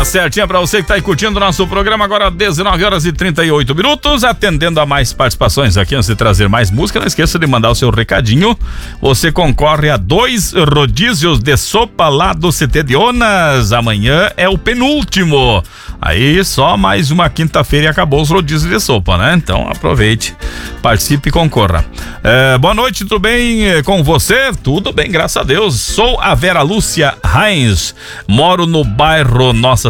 Tá certinha pra você que tá aí curtindo o nosso programa agora, 19h38, atendendo a mais participações aqui. Antes de trazer mais música, não esqueça de mandar o seu recadinho. Você concorre a 2 rodízios de sopa lá do CT de Onas. Amanhã é o penúltimo. Aí só mais uma quinta-feira e acabou os rodízios de sopa, né? Então aproveite, participe e concorra. Boa noite, tudo bem com você? Tudo bem, graças a Deus. Sou a Vera Lúcia Heinz, moro no bairro Nossa